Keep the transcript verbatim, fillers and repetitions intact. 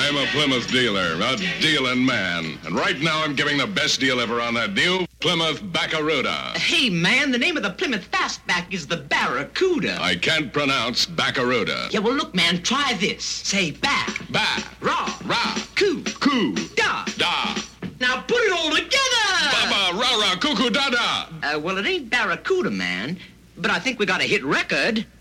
I'm a Plymouth dealer, a dealing man. And right now I'm giving the best deal ever on that new Plymouth Barracuda. Hey, man, the name of the Plymouth Fastback is the Barracuda. I can't pronounce Barracuda. Yeah, well, look, man, try this. Say back. Ba. Raw. Ra. Coo. Coo. Da. Da. Now put it all together. Baba, ra, ra, cuckoo, da, da. Uh, well, it ain't Barracuda, man. But I think we got a hit record.